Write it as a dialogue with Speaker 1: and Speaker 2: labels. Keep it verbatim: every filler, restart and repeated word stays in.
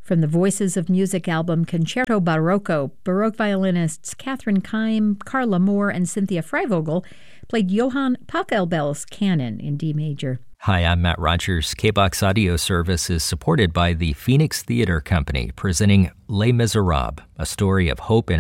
Speaker 1: From the Voices of Music album Concerto Barocco, Baroque violinists Catherine Keim, Carla Moore, and Cynthia Freivogel played Johann Pachelbel's Canon in D major.
Speaker 2: Hi, I'm Matt Rogers. K-BOX Audio Service is supported by the Phoenix Theater Company, presenting Les Miserables, a story of hope and